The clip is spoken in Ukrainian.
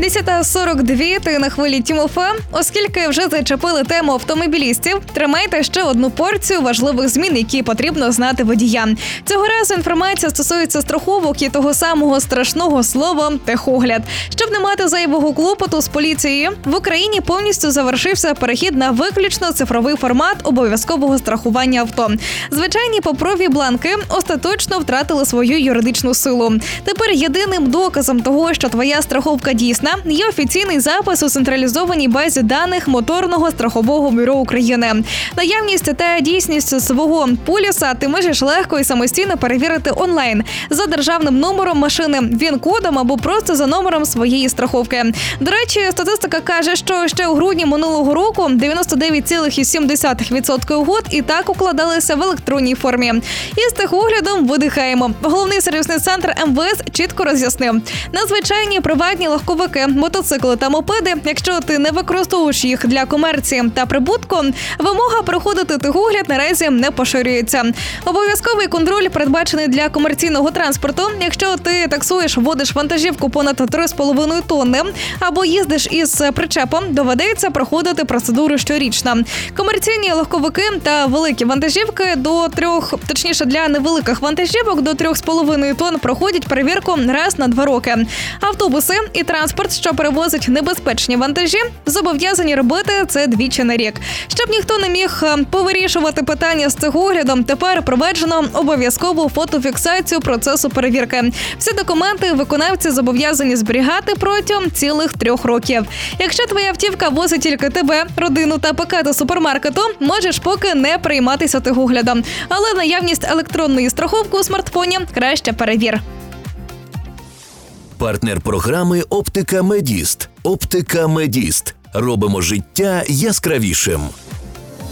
10:42 ти на хвилі Тім.ФМ. Оскільки вже зачепили тему автомобілістів, тримайте ще одну порцію важливих змін, які потрібно знати водіям. Цього разу інформація стосується страховок і того самого страшного слова «техогляд». Щоб не мати зайвого клопоту з поліцією, в Україні повністю завершився перехід на виключно цифровий формат обов'язкового страхування авто. Звичайні паперові бланки остаточно втратили свою юридичну силу. Тепер єдиним доказом того, що твоя страховка дійсна, є офіційний запис у централізованій базі даних Моторного страхового бюро України. Наявність та дійсність свого поліса ти можеш легко і самостійно перевірити онлайн за державним номером машини, ВІН-кодом або просто за номером своєї страховки. До речі, статистика каже, що ще у грудні минулого року 99,7% угод і так укладалися в електронній формі. І з техоглядом видихаємо. Головний сервісний центр МВС чітко роз'яснив. На звичайні приватні легковики, мотоцикли та мопеди, якщо ти не використовуєш їх для комерції та прибутку, вимога проходити техогляд наразі не поширюється. Обов'язковий контроль передбачений для комерційного транспорту, якщо ти таксуєш, водиш вантажівку понад 3,5 тонни або їздиш із причепом, доведеться проходити процедуру щорічно. Комерційні легковики та великі вантажівки для невеликих вантажівок до 3,5 тонн проходять перевірку раз на 2 роки. Автобуси і транспорт, що перевозить небезпечні вантажі, зобов'язані робити це двічі на рік. Щоб ніхто не міг повирішувати питання з техоглядом, тепер проведено обов'язкову фотофіксацію процесу перевірки. Всі документи виконавці зобов'язані зберігати протягом цілих 3 років. Якщо твоя автівка возить тільки тебе, родину та пакети супермаркету, можеш поки не прийматися техоглядом. Але наявність електронної страховки у смартфоні краще перевір. Партнер програми «Оптика Медіст». «Оптика Медіст». Робимо життя яскравішим.